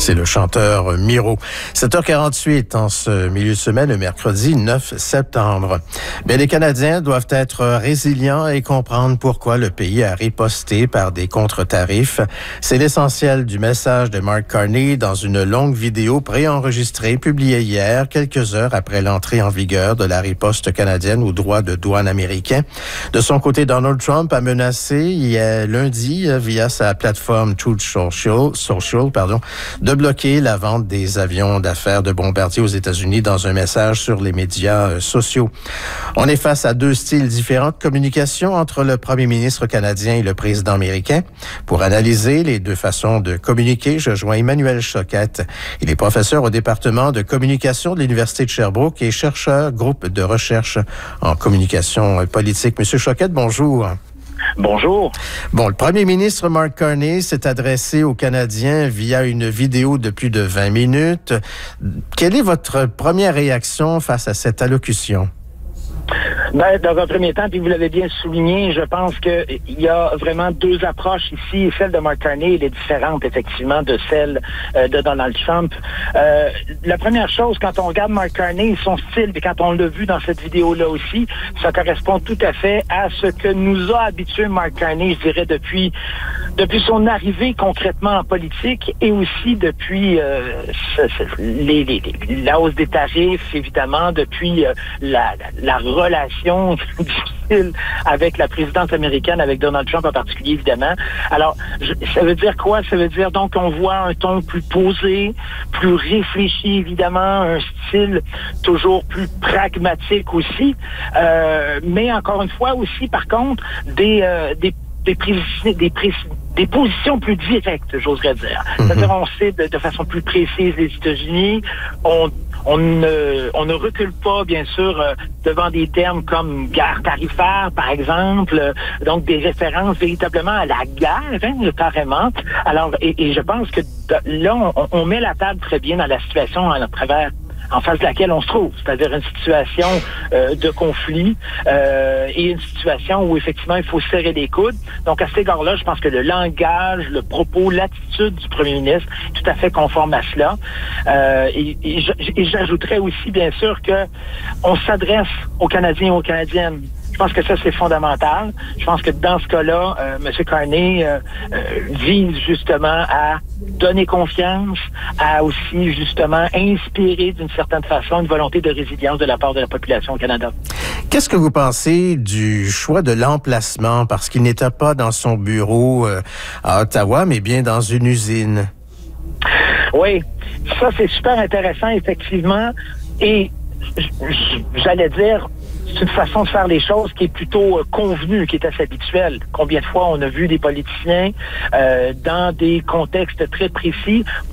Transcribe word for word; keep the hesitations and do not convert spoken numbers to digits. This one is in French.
C'est le chanteur Miro. sept heures quarante-huit en ce milieu de semaine, le mercredi neuf septembre. Bien, les Canadiens doivent être résilients et comprendre pourquoi le pays a riposté par des contre-tarifs. C'est l'essentiel du message de Mark Carney dans une longue vidéo préenregistrée publiée hier, quelques heures après l'entrée en vigueur de la riposte canadienne aux droits de douane américains. De son côté, Donald Trump a menacé hier lundi via sa plateforme Truth Social, Social pardon, de bloquer la vente des avions d'affaires de Bombardier aux États-Unis dans un message sur les médias sociaux. On est face à deux styles différents de communication entre le premier ministre canadien et le président américain. Pour analyser les deux façons de communiquer, je joins Emmanuel Choquette. Il est professeur au département de communication de l'Université de Sherbrooke et chercheur groupe de recherche en communication politique. Monsieur Choquette, bonjour. Bonjour. Bon, le premier ministre Mark Carney s'est adressé aux Canadiens via une vidéo de plus de vingt minutes. Quelle est votre première réaction face à cette allocution? Ben, dans un premier temps, puis vous l'avez bien souligné, je pense qu'il y a vraiment deux approches ici. Celle de Mark Carney, elle est différente, effectivement, de celle euh, de Donald Trump. Euh, la première chose, quand on regarde Mark Carney, son style, et quand on l'a vu dans cette vidéo-là aussi, ça correspond tout à fait à ce que nous a habitué Mark Carney, je dirais, depuis depuis son arrivée concrètement en politique et aussi depuis euh, ce, ce, les, les, la hausse des tarifs, évidemment, depuis euh, la, la, la relation difficile avec la présidente américaine, avec Donald Trump en particulier, évidemment. Alors, je, ça veut dire quoi? Ça veut dire donc qu'on voit un ton plus posé, plus réfléchi, évidemment, un style toujours plus pragmatique aussi, euh, mais encore une fois aussi, par contre, des, euh, des des précis, des précis, des positions plus directes, j'oserais dire. Mm-hmm. C'est-à-dire, on sait de, de façon plus précise les États-Unis. On, on ne, on ne recule pas, bien sûr, euh, devant des termes comme guerre tarifaire, par exemple. Euh, donc, des références véritablement à la guerre, hein, carrément. Alors, et, et je pense que là, on, on met la table très bien dans la situation à travers en face de laquelle on se trouve, c'est-à-dire une situation euh, de conflit euh, et une situation où effectivement il faut serrer les coudes. Donc à cet égard-là, je pense que le langage, le propos, l'attitude du premier ministre est tout à fait conforme à cela. Euh, et, et, et j'ajouterais aussi bien sûr que on s'adresse aux Canadiens et aux Canadiennes. Je pense que ça, c'est fondamental. Je pense que dans ce cas-là, euh, M. Carney euh, euh, vise justement à donner confiance, à aussi justement inspirer d'une certaine façon une volonté de résilience de la part de la population au Canada. Qu'est-ce que vous pensez du choix de l'emplacement? Parce qu'il n'était pas dans son bureau euh, à Ottawa, mais bien dans une usine. Oui, ça, c'est super intéressant, effectivement. Et j'allais dire... c'est une façon de faire les choses qui est plutôt euh, convenue, qui est assez habituelle. Combien de fois on a vu des politiciens euh, dans des contextes très précis